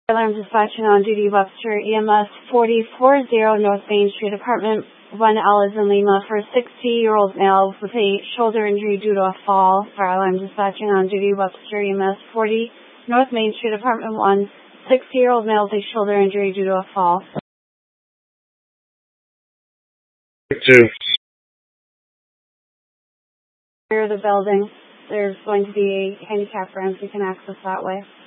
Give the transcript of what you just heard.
Alarm dispatching on duty, Webster EMS 4040 North Main Street, apartment 1L is in Lima for a 60-year-old male with a shoulder injury due to a fall. Fire alarm dispatching on duty, Webster EMS 40 North Main Street, apartment 1, 60-year-old male with a shoulder injury due to a fall. 2. Rear of the building, there's going to be a handicap ramp, you can access that way.